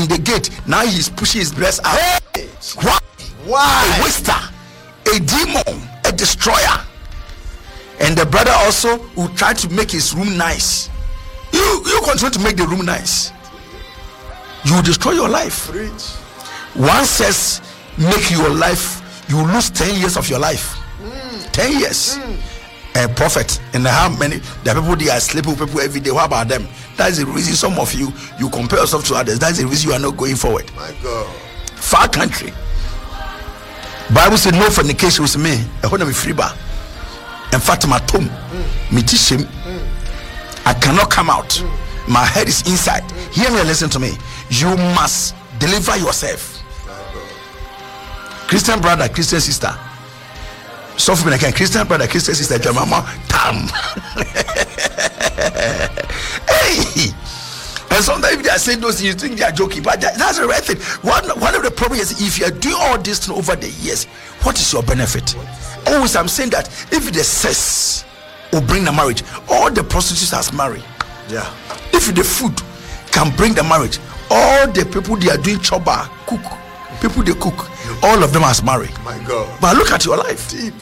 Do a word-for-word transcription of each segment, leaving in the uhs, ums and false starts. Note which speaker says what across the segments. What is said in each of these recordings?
Speaker 1: in the gate. Now he's pushing his breast out.
Speaker 2: Hey.
Speaker 1: Why?
Speaker 2: Why?
Speaker 1: A waster, a demon, a destroyer. And the brother also will try to make his room nice. You you continue to make the room nice, you will destroy your life.
Speaker 2: Preach.
Speaker 1: One says make your life, you will lose ten years of your life.
Speaker 2: Mm.
Speaker 1: ten years.
Speaker 2: Mm.
Speaker 1: A prophet, and how many the people they are sleeping with people every day. What about them? That's the reason some of you you compare yourself to others. That's the reason you are not going forward.
Speaker 2: My God.
Speaker 1: Far country. Bible said no fornication with me. I want to be free bar. In fact, my tomb, me teach him. I cannot come out. Mm. My head is inside. Mm. Hear me and listen to me. You must deliver yourself. Christian brother, Christian sister. So for me, again, Christian brother, Christian sister, your mama, tam. Hey. And sometimes if they are saying those things, you think they are joking, but that's the right thing. One, one of the problems is if you are doing all this thing over the years, what is your benefit? Always, I'm saying that if the sex will bring the marriage, all the prostitutes has married.
Speaker 2: Yeah.
Speaker 1: If the food can bring the marriage, all the people they are doing choba, cook, people they cook, all of them has married.
Speaker 2: My God.
Speaker 1: But look at your life. Deep.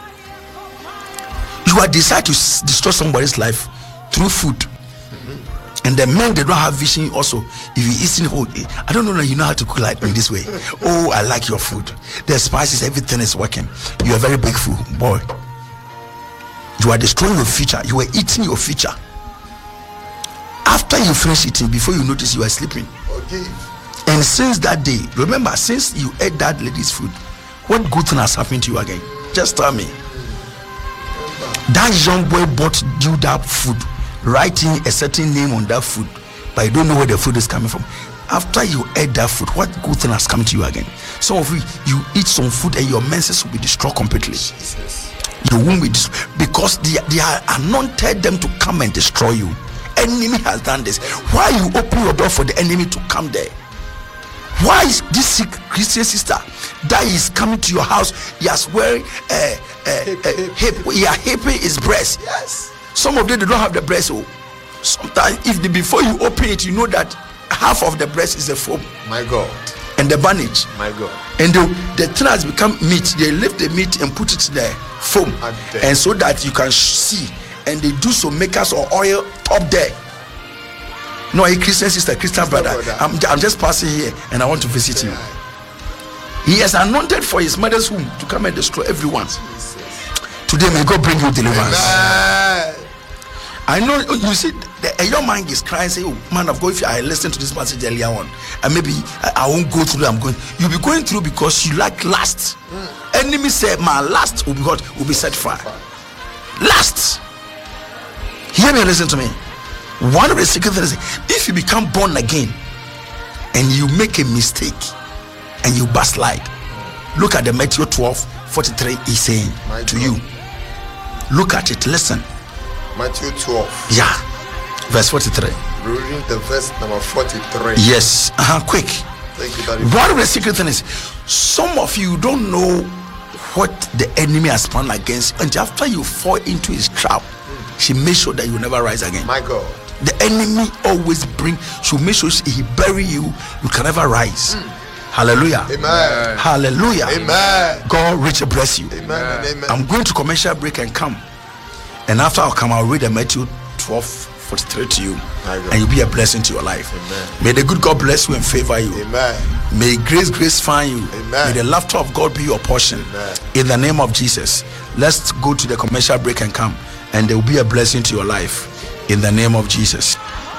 Speaker 1: You are decided to s- destroy somebody's life through food. Mm-hmm. And the men, they don't have vision also. If you eat food, I don't know that you know how to cook like in this way. Oh, I like your food. The spices, everything is working. You are very big food, boy. You are destroying your future. You are eating your future. After you finish eating, before you notice, you are sleeping.
Speaker 2: Okay.
Speaker 1: And since that day, remember, since you ate that lady's food, what good thing has happened to you again? Just tell me. That young boy bought you that food, writing a certain name on that food, but you don't know where the food is coming from. After you ate that food, what good thing has come to you again? Some of you, you eat some food and your menses will be destroyed completely.
Speaker 2: Jesus.
Speaker 1: You won't be destroyed because they, they are anointed them to come and destroy you. Enemy has done this. Why you open your door for the enemy to come there? Why is this sick Christian sister that is coming to your house? He has wearing a uh, uh, uh, hip. Yeah, hipping his breast.
Speaker 2: Yes.
Speaker 1: Some of them they don't have the breast. Oh, sometimes if the, before you open it, you know that half of the breast is a foam.
Speaker 2: My God.
Speaker 1: And the bandage.
Speaker 2: My God.
Speaker 1: And the, the thing has become meat. They lift the meat and put it in the foam, and, and so that you can see. And they do some makers or oil up there. No, a Christian sister, Christian brother. brother. I'm, I'm just passing here and I want to visit yeah. you. He has anointed for his mother's womb to come and destroy everyone. Jesus. Today, may God bring you deliverance. Amen. I know you see, the, a young man is crying, say, oh, man of God, if I listen to this passage earlier on, and maybe I, I won't go through. I'm going. You'll be going through because you like last. Mm. Enemy said, my last will be what will be set fire. Last. Hear me and listen to me. One of the secret things is if you become born again and you make a mistake and you backslide, look at the Matthew twelve forty-three is saying My to God. you. Look at it, listen.
Speaker 2: Matthew twelve.
Speaker 1: Yeah. Verse forty-three.
Speaker 2: Reading the verse number forty-three.
Speaker 1: Yes. Uh-huh. Quick.
Speaker 2: Thank you, Daddy.
Speaker 1: One of the secret things is some of you don't know what the enemy has planned against, and after you fall into his trap, mm. she makes sure that you never rise again.
Speaker 2: My God.
Speaker 1: The enemy always bring, should make sure he bury you, you can never rise. Mm. Hallelujah.
Speaker 2: Amen.
Speaker 1: Hallelujah.
Speaker 2: Amen.
Speaker 1: God richly bless you.
Speaker 2: Amen. Amen.
Speaker 1: I'm going to commercial break and come. And after I'll come, I'll read the Matthew twelve forty-three to you. And you'll be a blessing to your life. Amen. May the good God bless you and favor you.
Speaker 2: Amen.
Speaker 1: May grace, grace find you.
Speaker 2: Amen.
Speaker 1: May the laughter of God be your portion.
Speaker 2: Amen.
Speaker 1: In the name of Jesus. Let's go to the commercial break and come. And there will be a blessing to your life. In the name of Jesus.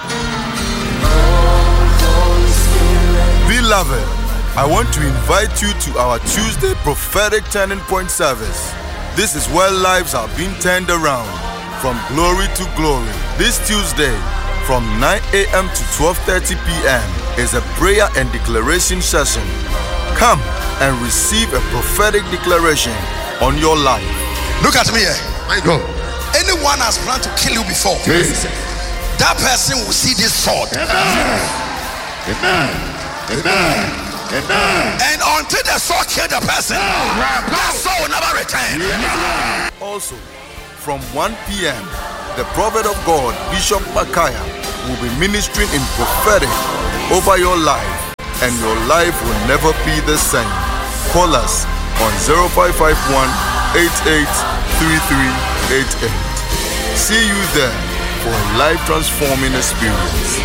Speaker 3: Beloved, I want to invite you to our Tuesday prophetic turning point service. This is where lives are being turned around from glory to glory. This Tuesday from nine a.m. to twelve thirty p.m. is a prayer and declaration session. Come and receive a prophetic declaration on your life.
Speaker 1: Look at me here.
Speaker 2: My God.
Speaker 1: Anyone has planned to kill you before,
Speaker 2: yes.
Speaker 1: that person will see this sword.
Speaker 2: Amen. Amen. Amen. Amen.
Speaker 1: And until the sword kill the person, that sword will never return.
Speaker 2: Yeah.
Speaker 3: Also, from one p.m., the prophet of God, Bishop Makaya, will be ministering in prophetic over your life. and your life will never be the same. Call us on zero five five one, eight eight three three eight eight. See you there for a life-transforming experience.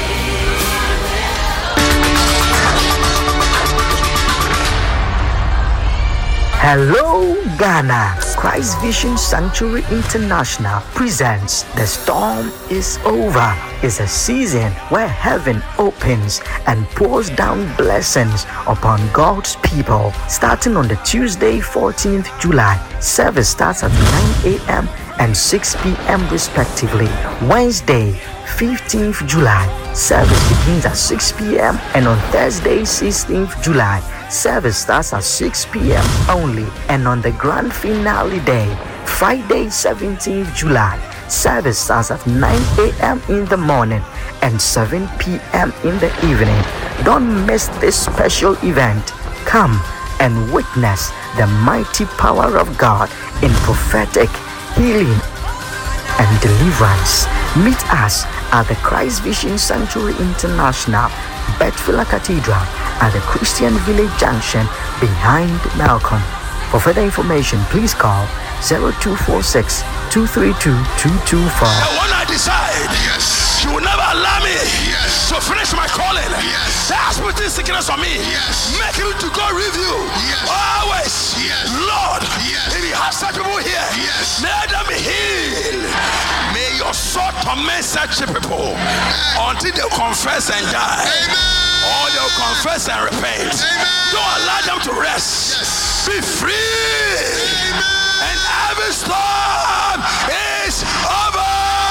Speaker 4: Hello, Ghana. Christ Vision Sanctuary International presents The Storm is Over. It's a season where heaven opens and pours down blessings upon God's people. Starting on the Tuesday, fourteenth July, service starts at nine a.m. and six p.m. respectively. Wednesday, fifteenth July, service begins at six p.m. and on Thursday, sixteenth July, service starts at six p.m. only. And on the grand finale day, Friday, seventeenth July, service starts at nine a.m. in the morning and seven p.m. in the evening. Don't miss this special event. Come and witness the mighty power of God in prophetic healing and deliverance. Meet us at the Christ Vision Sanctuary International, Bethphellah Cathedral, at the Christian Village Junction behind Malcolm. For further information, please call zero two four six, two three two, two two four.
Speaker 1: The one I decide,
Speaker 2: Yes.
Speaker 1: you will never allow me
Speaker 2: Yes.
Speaker 1: to finish my calling.
Speaker 2: Yes.
Speaker 1: Say, has put this sickness on me.
Speaker 2: Yes.
Speaker 1: Make him to go with you.
Speaker 2: Yes.
Speaker 1: Always.
Speaker 2: Yes.
Speaker 1: Lord,
Speaker 2: Yes.
Speaker 1: if you have such people here,
Speaker 2: Yes.
Speaker 1: let them be healed. May your sword torment such people until they confess and die.
Speaker 2: Amen.
Speaker 1: Or they'll confess and repent.
Speaker 2: Amen.
Speaker 1: Don't allow them to rest.
Speaker 2: Yes.
Speaker 1: Be free.
Speaker 2: Amen.
Speaker 1: And every storm is over.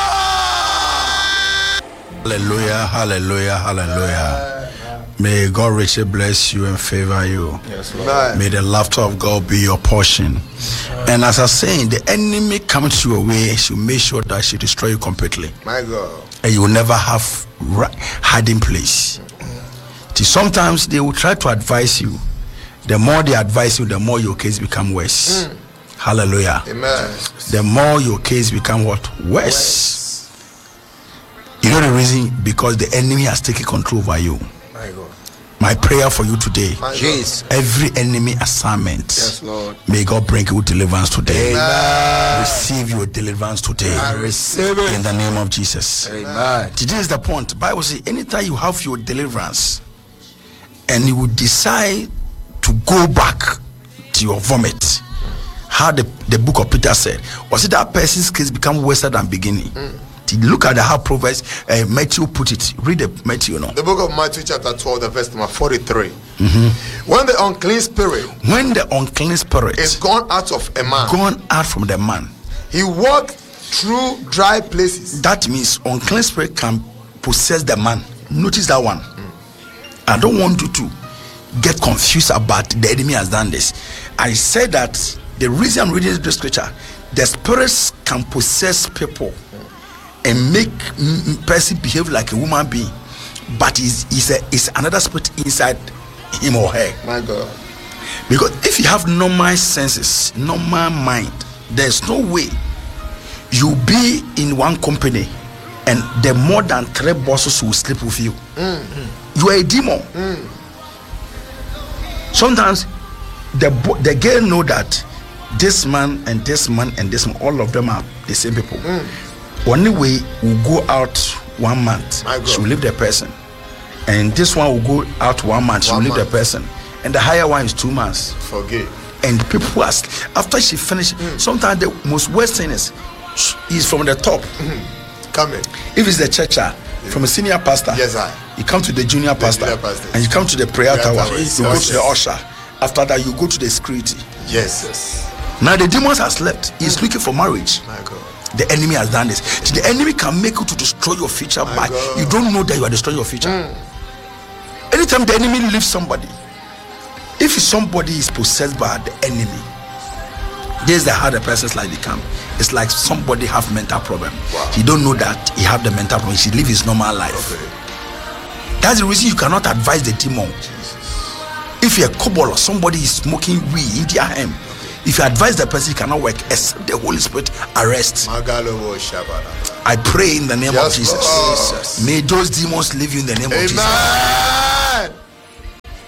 Speaker 1: Hallelujah, hallelujah, hallelujah. May God richly bless you and favor you.
Speaker 2: Yes, Lord.
Speaker 1: May the laughter of God be your portion. And as I was saying, the enemy comes your way, she will make sure that she destroy you completely.
Speaker 2: My God.
Speaker 1: And you will never have ri- hiding place. See, sometimes they will try to advise you. The more they advise you, the more your case become worse.
Speaker 2: Mm.
Speaker 1: Hallelujah.
Speaker 2: Amen.
Speaker 1: The more your case become what? Worse. You know the reason? Because the enemy has taken control over you.
Speaker 2: My God.
Speaker 1: My prayer for you today,
Speaker 2: My
Speaker 5: Jesus.
Speaker 1: every enemy assignment,
Speaker 2: Yes, Lord.
Speaker 1: may God bring you deliverance today.
Speaker 2: Amen.
Speaker 1: Receive your deliverance today.
Speaker 2: I receive it.
Speaker 1: In the name of Jesus.
Speaker 2: Amen.
Speaker 1: This is the point. Bible says anytime you have your deliverance and you would decide to go back to your vomit, how the, the book of Peter said, was it that person's case become worse than beginning? Mm. Look at the, how Proverbs uh, Matthew put it. Read the Matthew, you know.
Speaker 2: The book of Matthew chapter twelve, the verse number forty-three.
Speaker 1: Mm-hmm.
Speaker 2: When the unclean spirit
Speaker 1: When the unclean spirit
Speaker 2: is gone out of a man,
Speaker 1: gone out from the man,
Speaker 2: he walked through dry places.
Speaker 1: that means unclean spirit can possess the man. Notice that one. Mm. I don't want you to get confused about the enemy has done this. I said that the reason I'm reading this scripture, the spirits can possess people and make m- person behave like a woman being, but is is a is another spirit inside him or her.
Speaker 2: My God.
Speaker 1: Because if you have normal senses, normal mind, there's no way you be in one company and the more than three bosses will sleep with you. Mm-hmm. You are a demon.
Speaker 2: Mm.
Speaker 1: Sometimes the bo- the girl know that this man and this man and this man, all of them are the same people. Mm. Only way will go out one month, she will leave the person, and this one will go out one month, she
Speaker 2: One
Speaker 1: will leave
Speaker 2: month.
Speaker 1: the person, and the higher one is two months.
Speaker 2: Forgive.
Speaker 1: And people ask after she finished. Mm. Sometimes the most worst thing is sh- is from the top.
Speaker 2: Mm-hmm. Come in.
Speaker 1: If it's the churcher, yeah. from a senior pastor,
Speaker 2: Yes, I.
Speaker 1: you come to the junior
Speaker 2: The
Speaker 1: pastor,
Speaker 2: junior pastor.
Speaker 1: and you come to the prayer,
Speaker 2: Prayer
Speaker 1: tower.
Speaker 2: tower.
Speaker 1: You
Speaker 2: Yes,
Speaker 1: go
Speaker 2: yes.
Speaker 1: to the usher. After that, you go to the security.
Speaker 2: Yes. Yes.
Speaker 1: Now the demons has left. He's mm. looking for marriage.
Speaker 2: My God.
Speaker 1: The enemy has done this. See, the enemy can make you to destroy your future,
Speaker 2: My
Speaker 1: but
Speaker 2: God.
Speaker 1: you don't know that you are destroying your future.
Speaker 2: Mm.
Speaker 1: Anytime the enemy leaves somebody, if somebody is possessed by the enemy, this is the how the person's life become. It's like somebody have mental problem.
Speaker 2: Wow.
Speaker 1: He don't know that he have the mental problem. He live his normal life.
Speaker 2: Okay.
Speaker 1: That's the reason you cannot advise the demon.
Speaker 2: Jesus.
Speaker 1: If you're a kobold or somebody is smoking weed in their hand, if you advise the person, it cannot work except the Holy Spirit arrest.
Speaker 2: Magalobo Shabbat.
Speaker 1: I pray in the name
Speaker 2: Yes,
Speaker 1: of Jesus.
Speaker 2: Lord.
Speaker 1: May those demons leave you in the name of Jesus.
Speaker 2: Amen.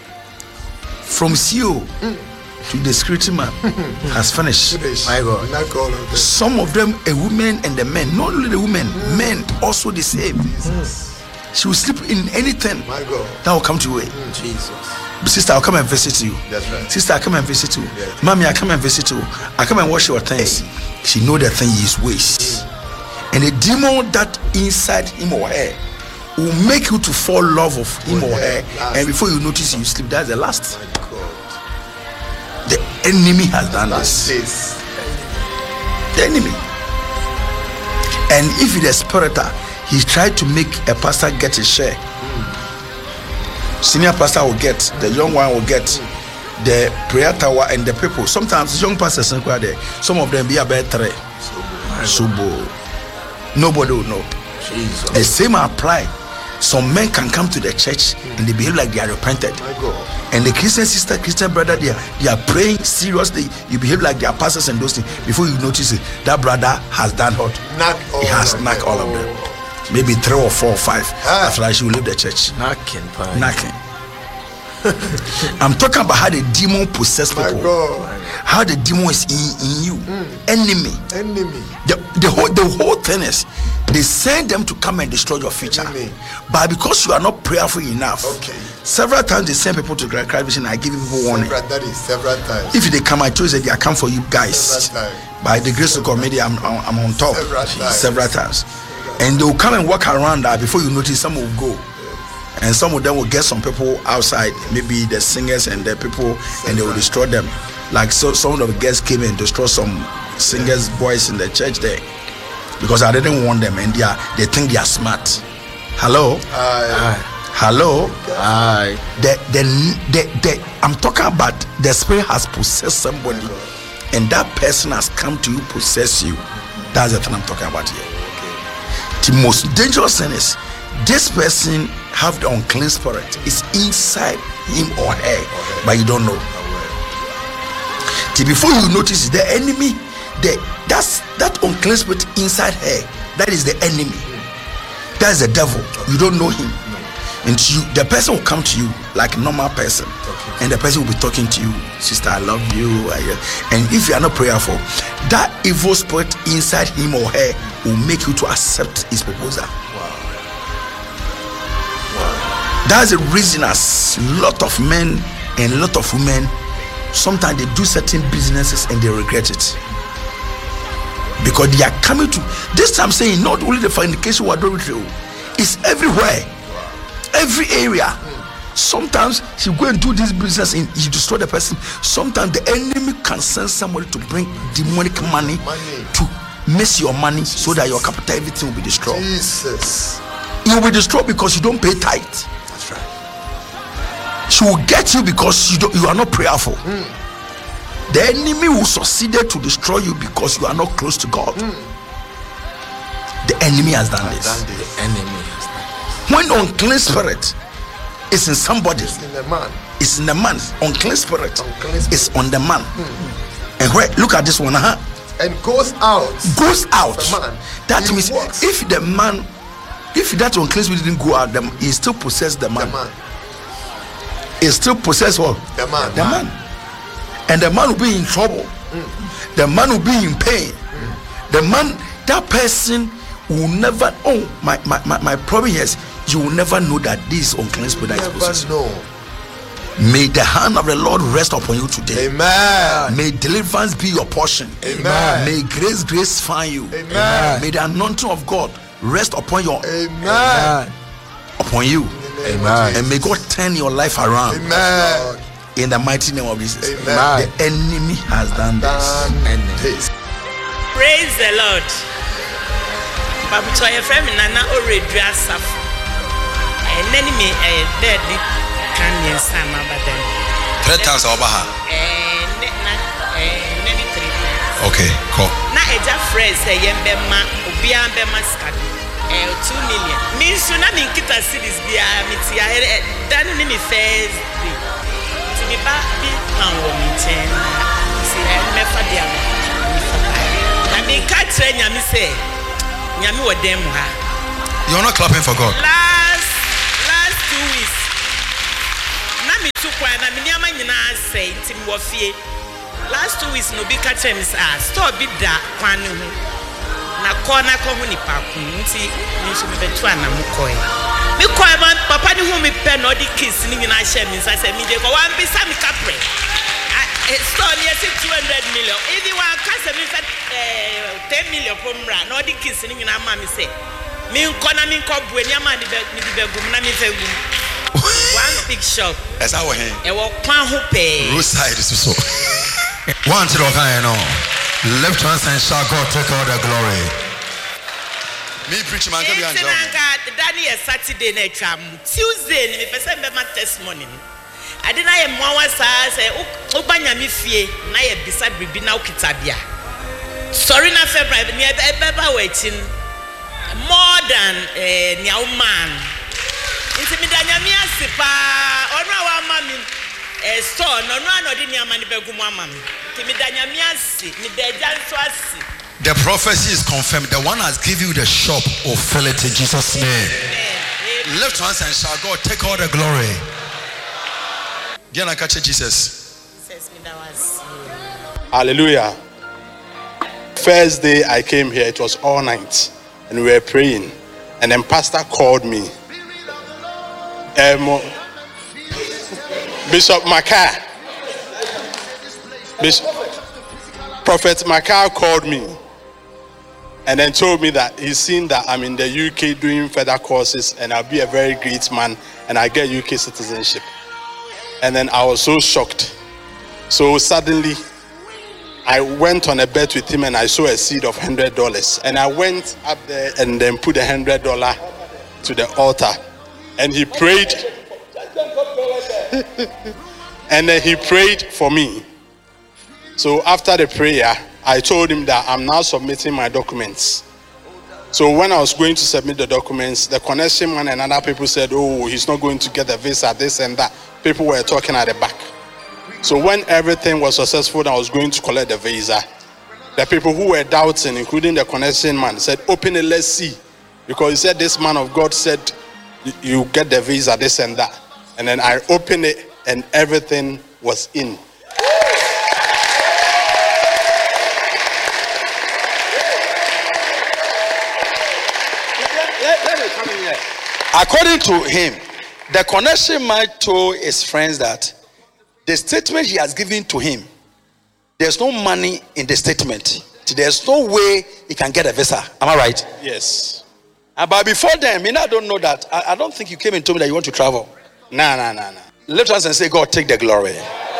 Speaker 1: from C E O mm. to the security man has finished.
Speaker 2: My God. Not all of them.
Speaker 1: Some of them, a woman and the men, not only the women, mm. men also the same.
Speaker 2: Jesus.
Speaker 1: She will sleep in anything.
Speaker 2: My God.
Speaker 1: That will come to you.
Speaker 2: Mm. Jesus.
Speaker 1: Sister, I'll come and visit you.
Speaker 2: That's right.
Speaker 1: Sister, I'll come and visit you.
Speaker 2: Yes.
Speaker 1: Mommy, I'll come and visit you. I'll come and wash your things. Hey. She know the thing is waste. Mm. And the demon that inside him or her will make you to fall in love of him oh, or her. Last. And before you notice, you sleep. That's the last.
Speaker 2: My God.
Speaker 1: The enemy has done
Speaker 2: That's
Speaker 1: this.
Speaker 2: this.
Speaker 1: The enemy. And if it is spiritual, he tried to make a pastor get a share. Mm. Senior pastor will get, the young one will get, mm. the prayer tower and the people. Sometimes young pastors are there. Some of them be about three. Subo. Nobody will know.
Speaker 2: Jesus.
Speaker 1: The same apply. Some men can come to the church mm. and they behave like they are repented.
Speaker 2: My God.
Speaker 1: And the Christian sister, Christian brother, they are, they are praying seriously. You behave like they are pastors and those things. Before you notice it, that brother has done what?
Speaker 2: Knock all
Speaker 1: he has knocked all of them. Maybe three or four or five. Ah. After that, she will leave the church.
Speaker 5: Knocking.
Speaker 1: Knocking. I'm talking about how the demon possesses people.
Speaker 2: My God.
Speaker 1: How the demon is in, in you.
Speaker 2: Mm.
Speaker 1: Enemy.
Speaker 2: Enemy.
Speaker 1: The, the, whole, the whole thing is, they send them to come and destroy your future. Enemy. But because you are not prayerful enough,
Speaker 2: okay.
Speaker 1: several times they send people to Christ Vision. I give people warning.
Speaker 2: Several, that is several times.
Speaker 1: If they come, I choose that they are come for you guys. By the grace of God, maybe I'm, I'm on top.
Speaker 2: Several times.
Speaker 1: Several times. And they will come and walk around that. Before you notice, some will go. And some of them will get some people outside, maybe the singers and the people, and they will destroy them. Like so, some of the guests came and destroyed some singers' boys in the church there, because I didn't want them, and they are, they think they are smart. Hello,
Speaker 2: Aye.
Speaker 1: hello,
Speaker 5: Aye.
Speaker 1: The, the, the, the, I'm talking about the spirit has possessed somebody, and that person has come to you, possess you. That's the thing I'm talking about here. The most dangerous thing is this person have the unclean spirit. It's inside him or her, okay. But you don't know. Till before you notice the enemy, the that's that unclean spirit inside her. That is the enemy. That's the devil. You don't know him, and you, the person will come to you like a normal person, okay. And the person will be talking to you, sister, I love you. And if you are not prayerful, that evil spirit inside him or her will make you to accept his proposal. That's the reason as a lot of men and a lot of women, sometimes they do certain businesses and they regret it. Because they are coming to, this I'm saying, not only the fornication or adultery, it's everywhere. Every area. Sometimes you go and do this business and you destroy the person. Sometimes the enemy can send somebody to bring demonic money, money. to miss your money, Jesus. So that your capital, everything will be destroyed.
Speaker 2: Jesus.
Speaker 1: You will be destroyed because you don't pay tithe. She will get you because you don't, you are not prayerful. Mm. The enemy will succeed to destroy you because you are not close to God. Mm. The enemy has done this.
Speaker 5: Done this. The enemy has done
Speaker 1: When
Speaker 5: this.
Speaker 1: unclean spirit is in somebody,
Speaker 2: it's in the man.
Speaker 1: It's in the man. Unclean spirit,
Speaker 2: unclean spirit.
Speaker 1: is on the man. Mm. And where, look at this one, huh?
Speaker 2: And goes out.
Speaker 1: Goes out.
Speaker 2: The man.
Speaker 1: That
Speaker 2: he
Speaker 1: means
Speaker 2: walks.
Speaker 1: if the man, if that unclean spirit didn't go out, them he still possess the man.
Speaker 2: The man.
Speaker 1: He still possess what?
Speaker 2: The man.
Speaker 1: The man. And the man will be in trouble. Mm. The man will be in pain. Mm. The man, that person will never, oh, my, my, my, my problem is you will never know that this unclean spirit that is possessed.
Speaker 2: Know.
Speaker 1: May the hand of the Lord rest upon you today.
Speaker 2: Amen.
Speaker 1: May deliverance be your portion.
Speaker 2: Amen.
Speaker 1: May grace, grace find you.
Speaker 2: Amen.
Speaker 1: May the anointing of God rest upon your
Speaker 2: Amen.
Speaker 1: upon you.
Speaker 2: Amen.
Speaker 1: And may God turn your life around.
Speaker 2: Amen.
Speaker 1: In the mighty name of Jesus.
Speaker 2: Amen.
Speaker 1: The enemy has done this.
Speaker 6: Praise the Lord. Babu to your friend Nana already dressed up. And then me a dead can be some about them.
Speaker 1: Three times over her. Okay, cool.
Speaker 6: Now a Jeff phrase a yembe ma ubia be mascad. Two million. Means you not in kita cities be a mitia done in me face. To be back be pound woman ten. See, I never did. I mean, catch when you say, Yami wa dem ha. You're
Speaker 1: not clapping for God.
Speaker 6: Last last two weeks. Na me to Kwana, Minyama Yana say, Tim Wafie. Last two weeks, no big catchers are store bid that Kwanu. Na corner Kohuni Pakunti, Nishu Betuana Mukoi. Mukoi, Papa, who me pen or the kiss in I share me, I said, Mijay, go and be some capre. Store near two hundred million. If you want customer ten million from Ran, or the kiss in your mammy say. Me kona me ko bu eni ama ni be ni be gum na me fa gum one big shop
Speaker 1: as our hand
Speaker 6: e wo kwan ho pe
Speaker 1: roadside is so one to the kind no left hand side shall God take all the glory me preach man can be answer
Speaker 6: Danny is Saturday na twa Tuesday ni me pese be ma testimony ade na ye mwa sa say o banya me fie na ye bisa bibi na okitabia sorry na February ni e beba wa chin more than eh uh, man. Inti mi danya mi asipa ono wa mami eh so no no anodi ni amani begu mu amami. Inti mi danya mi asi mi deja nso asi.
Speaker 1: The prophecy is confirmed. The one has given you the shop or fill it in Jesus' name. Amen. Lift your hands and shout, God, take all the glory. Diana catch Jesus.
Speaker 7: Hallelujah. First day I came here, it was all night. And we were praying, and then Pastor called me. Um, Bishop Makar, Bishop, Prophet Makar called me, and then told me that he's seen that I'm in the U K doing further courses, and I'll be a very great man, and I get U K citizenship. And then I was so shocked. So suddenly, I went on a bet with him and I saw a seed of one hundred dollars. And I went up there and then put a one hundred dollars to the altar. And he prayed. And then he prayed for me. So after the prayer, I told him that I'm now submitting my documents. So when I was going to submit the documents, the connection man and other people said, oh, he's not going to get a visa, this and that. People were talking at the back. So when everything was successful, I was going to collect the visa. The people who were doubting, including the connection man, said, open it, let's see. Because he said, this man of God said, you get the visa, this and that. And then I opened it and everything was in. Let, let me come in here.
Speaker 1: According to him, the connection man told his friends that the statement he has given to him, there's no money in the statement. There's no way he can get a visa. Am I right?
Speaker 7: Yes.
Speaker 1: Uh, but before then, I don't know that. I, I don't think you came and told me that you want to travel.
Speaker 7: No, no, no, no.
Speaker 1: Lift us and say, God, take the glory.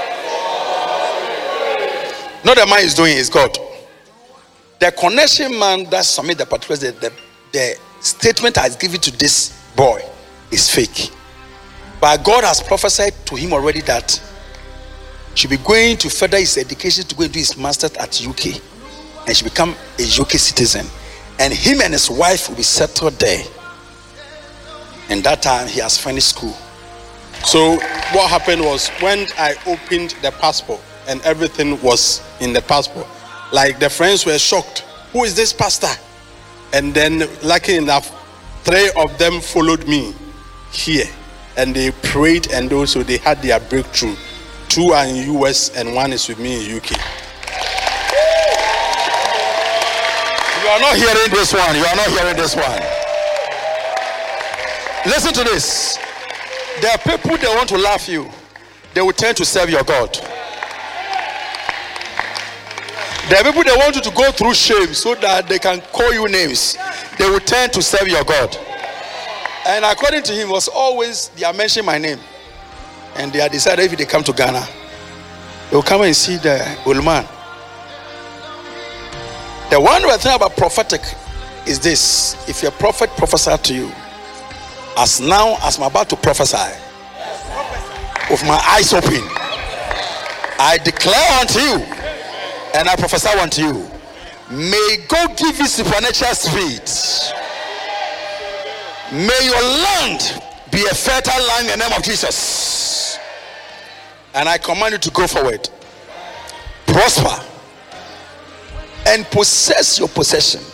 Speaker 1: Not the man is doing, it's God. The connection man that submit the particulars, the, the, the statement I has given to this boy is fake. But God has prophesied to him already that she'll be going to further his education to go and do his master's at U K, and she become a U K citizen, and him and his wife will be settled there. And that time he has finished school.
Speaker 7: So what happened was when I opened the passport and everything was in the passport, like the friends were shocked. Who is this pastor? And then lucky enough, three of them followed me here, and they prayed, and also they had their breakthrough. Two are in U S and one is with me in U K.
Speaker 1: You are not hearing this one. You are not hearing this one. Listen to this. There are people that want to laugh you. They will tend to serve your God. There are people that want you to go through shame so that they can call you names. They will tend to serve your God. And according to him, was always they are mentioning my name. And they are decided if they come to Ghana, they will come and see the old man. The one thing about prophetic is this: if your prophet prophesies to you, as now as I'm about to prophesy, with my eyes open, I declare unto you, and I prophesy unto you, may God give you supernatural speed. May your land be a fertile land in the name of Jesus. And I command you to go forward, prosper, and possess your possession,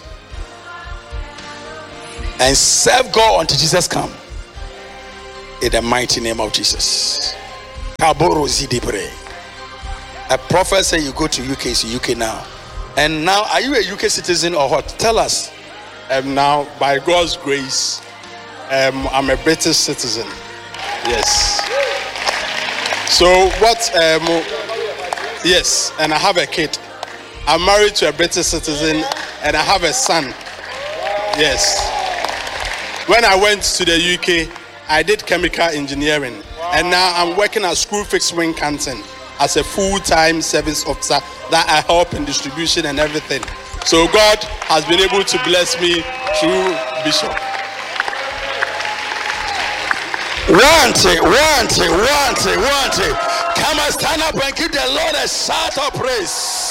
Speaker 1: and serve God until Jesus come. In the mighty name of Jesus. Kaboro Zidibre. A prophet said you go to U K, so U K now. And now, are you a U K citizen or what? Tell us.
Speaker 7: Um, now, by God's grace, um, I'm a British citizen. Yes. So what? Um, yes, and I have a kid. I'm married to a British citizen, and I have a son. Yes. When I went to the U K, I did chemical engineering, and now I'm working at Screwfix Wincanton as a full-time service officer that I help in distribution and everything. So God has been able to bless me through Bishop.
Speaker 1: Want it, want it, want it, want it. Come and stand up and give the Lord a shout of praise.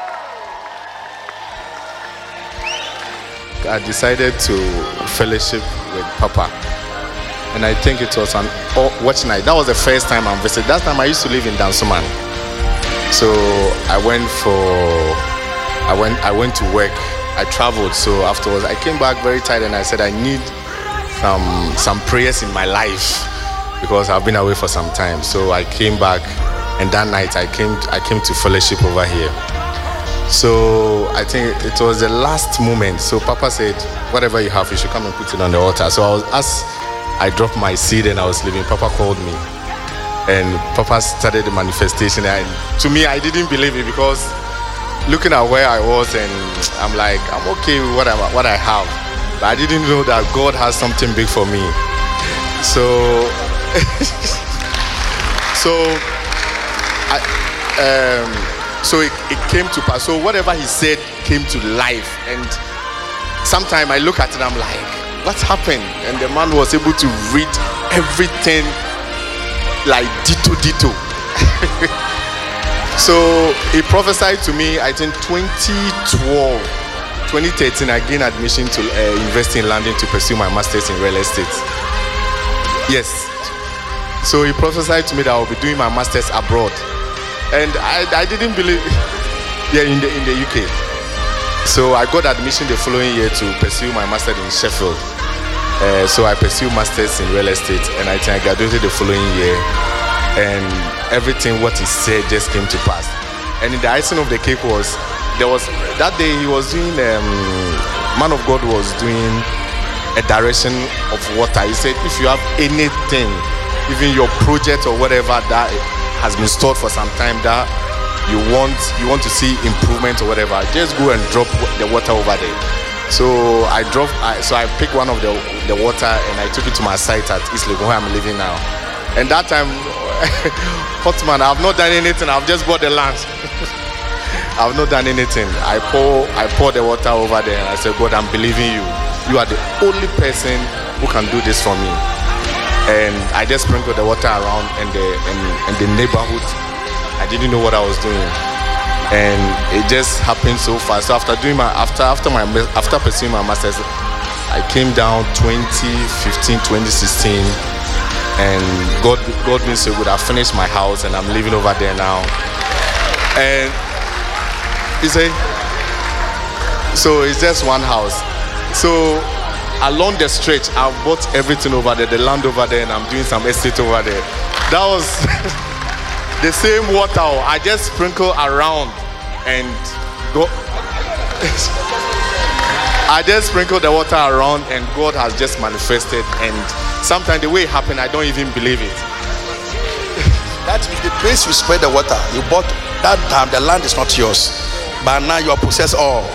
Speaker 5: I decided to fellowship with Papa, and I think it was an watch night. That was the first time I'm visiting. That time I used to live in Dansoman, so I went for I went I went to work. I traveled, so afterwards I came back very tired, and I said I need some some prayers in my life because I've been away for some time. So I came back, and that night I came I came to fellowship over here. So I think it was the last moment. So Papa said, whatever you have, you should come and put it on the altar. So I was, as I dropped my seed and I was leaving, Papa called me, and Papa started the manifestation. And to me, I didn't believe it because looking at where I was, and I'm like, I'm okay with what I what I have, but I didn't know that God has something big for me. So, so I. Um, So it, it came to pass. So whatever he said came to life. And sometimes I look at it, I'm like, what's happened? And the man was able to read everything like ditto ditto. So he prophesied to me, I think twenty twelve, twenty thirteen, I gained admission to uh, university in London to pursue my master's in real estate. Yes. So he prophesied to me that I will be doing my master's abroad. And I, I didn't believe, yeah, in the in the U K. So I got admission the following year to pursue my master's in Sheffield. Uh, so I pursued masters in real estate, and I think I graduated the following year. And everything what he said just came to pass. And the icing of the cake was, there was that day he was doing, um, man of God was doing a direction of water. He said, if you have anything, even your project or whatever that has been stored for some time that you want you want to see improvement or whatever, just go and drop the water over there. So I dropped I, so I picked one of the the water and I took it to my site at East Legon where I'm living now. And that time, Hotman, I've not done anything, I've just bought the land. I've not done anything. I pour I pour the water over there and I said, God, I'm believing you. You are the only person who can do this for me. And I just sprinkled the water around in the in, in the neighborhood. I didn't know what I was doing, and it just happened so fast. So after doing my after after my after pursuing my masters, I came down twenty fifteen, twenty sixteen, and God God been so good. I finished my house and I'm living over there now. And he said, so it's just one house. So along the stretch, I've bought everything over there, the land over there, and I'm doing some estate over there. That was the same water I just sprinkle around and go. I just sprinkle the water around and God has just manifested. And sometimes the way it happened, I don't even believe it.
Speaker 1: That is the place you spread the water. You bought that time, the land is not yours, but now you are possessed all.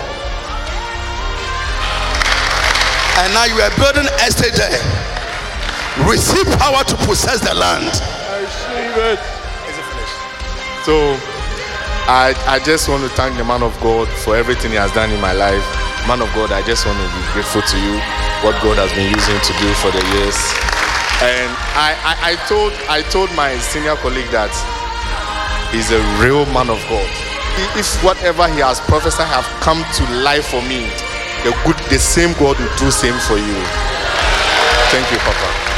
Speaker 1: And now you are building estate there. Receive power to possess the land.
Speaker 5: I receive it. Is it finished? So I I just want to thank the man of God for everything he has done in my life. Man of God, I just want to be grateful to you, what God has been using to do for the years. And I, I, I told I told my senior colleague that he's a real man of God. If whatever he has prophesied have come to life for me, the good, the same God will do same for you. Thank you, Papa.